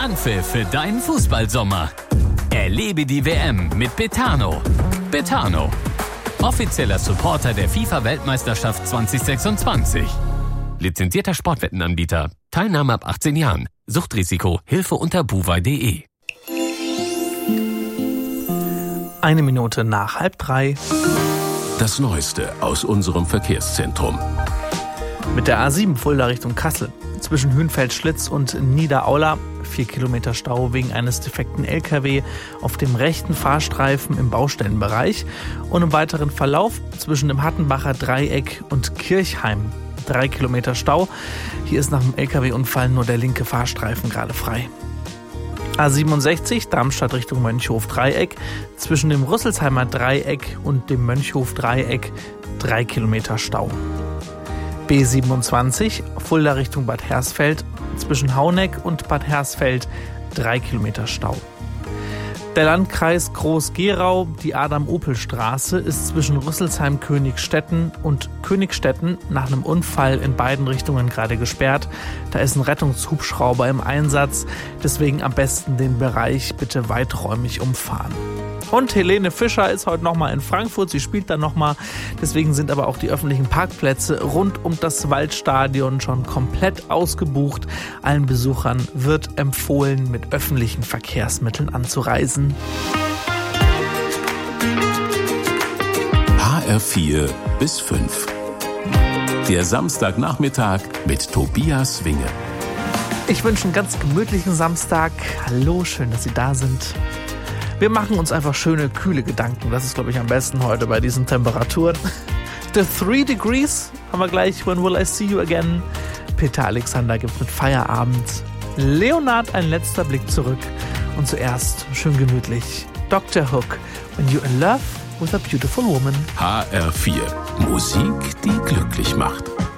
Anpfiff für deinen Fußballsommer. Erlebe die WM mit Betano. Betano, offizieller Supporter der FIFA-Weltmeisterschaft 2026. Lizenzierter Sportwettenanbieter. Teilnahme ab 18 Jahren. Suchtrisiko. Hilfe unter buwei.de. 1 Minute nach 2:30. Das Neueste aus unserem Verkehrszentrum. Mit der A7 Fulda Richtung Kassel. Zwischen Hünfeld-Schlitz und Niederaula 4 Kilometer Stau wegen eines defekten LKW auf dem rechten Fahrstreifen im Baustellenbereich. Und im weiteren Verlauf zwischen dem Hattenbacher Dreieck und Kirchheim 3 Kilometer Stau. Hier ist nach dem LKW-Unfall nur der linke Fahrstreifen gerade frei. A67 Darmstadt Richtung Mönchhof-Dreieck. Zwischen dem Rüsselsheimer Dreieck und dem Mönchhof-Dreieck 3 Kilometer Stau. B27 Fulda Richtung Bad Hersfeld. Zwischen Hauneck und Bad Hersfeld 3 Kilometer Stau. Der Landkreis Groß-Gerau, die Adam-Opel-Straße, ist zwischen Rüsselsheim-Königstetten und Königstetten nach einem Unfall in beiden Richtungen gerade gesperrt. Da ist ein Rettungshubschrauber im Einsatz, deswegen am besten den Bereich bitte weiträumig umfahren. Und Helene Fischer ist heute nochmal in Frankfurt, sie spielt dann nochmal. Deswegen sind aber auch die öffentlichen Parkplätze rund um das Waldstadion schon komplett ausgebucht. Allen Besuchern wird empfohlen, mit öffentlichen Verkehrsmitteln anzureisen. HR4 bis 5. Der Samstagnachmittag mit Tobias Winge. Ich wünsche einen ganz gemütlichen Samstag. Hallo, schön, dass Sie da sind. Wir machen uns einfach schöne, kühle Gedanken. Das ist, glaube ich, am besten heute bei diesen Temperaturen. The 3 Degrees haben wir gleich. When Will I See You Again? Peter Alexander gibt mit Feierabend. Leonard, ein letzter Blick zurück. Und zuerst schön gemütlich Dr. Hook. When You're in Love with a Beautiful Woman. HR4. Musik, die glücklich macht.